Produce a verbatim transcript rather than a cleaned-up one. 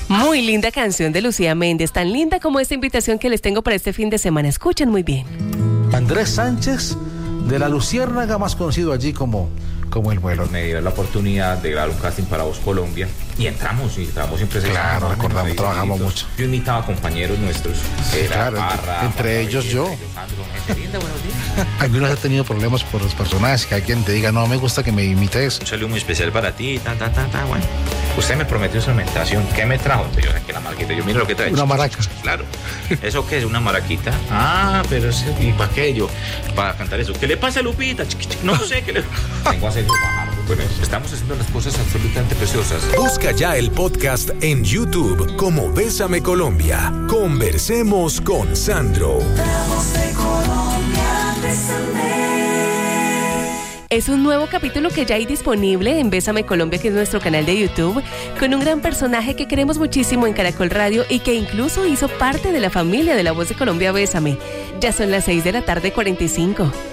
Muy linda canción de Lucía Méndez, tan linda como esta invitación que les tengo para este fin de semana. Escuchen muy bien. Andrés Sánchez, de La Luciérnaga, más conocido allí como, como El Vuelo. Me dio la oportunidad de grabar un casting para Voz Colombia y entramos y entramos siempre. Claro, recordamos, trabajamos mucho. Yo imitaba a compañeros nuestros. Sí, claro, Parra, entre Parra, ellos yo. Linda, buenos días. Algunos han tenido problemas por los personajes, que alguien te diga, no me gusta que me imites. Un saludo muy especial para ti, ta, ta, ta, ta, bueno. Usted me prometió instrumentación, ¿qué me trajo? Yo saqué la marquita, yo miro lo que trae. Una maraca. Claro. ¿Eso qué es? ¿Una maraquita? Ah, pero es, ¿y para qué yo? Para cantar eso. ¿Qué le pasa a Lupita? No sé, ¿qué le... Vengo a hacer eso, bueno, estamos haciendo las cosas absolutamente preciosas. Busca ya el podcast en YouTube como Bésame Colombia. Conversemos con Sandro. Es un nuevo capítulo que ya hay disponible en Bésame Colombia, que es nuestro canal de YouTube, con un gran personaje que queremos muchísimo en Caracol Radio y que incluso hizo parte de la familia de La Voz de Colombia Bésame. Ya son las seis de la tarde, cuarenta y cinco.